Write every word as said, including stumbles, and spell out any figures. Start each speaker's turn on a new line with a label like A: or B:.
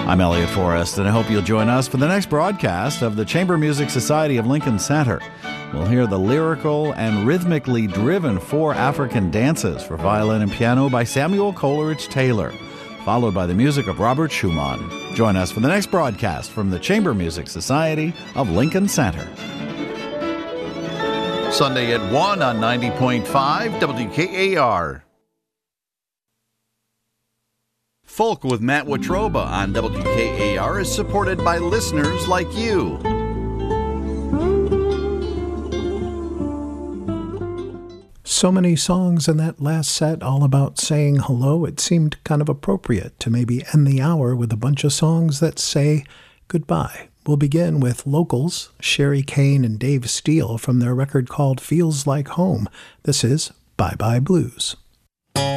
A: I'm Elliot Forrest, and I hope you'll join us for the next broadcast of the Chamber Music Society of Lincoln Center. We'll hear the lyrical and rhythmically driven four African dances for violin and piano by Samuel Coleridge Taylor, followed by the music of Robert Schumann. Join us for the next broadcast from the Chamber Music Society of Lincoln Center. Sunday at one on ninety point five W K A R. Folk with Matt Watroba on W K A R is supported by listeners like you.
B: So many songs in that last set all about saying hello, it seemed kind of appropriate to maybe end the hour with a bunch of songs that say goodbye. We'll begin with locals, Sherry Kane and Dave Steele from their record called Feels Like Home. This is Bye Bye Blues.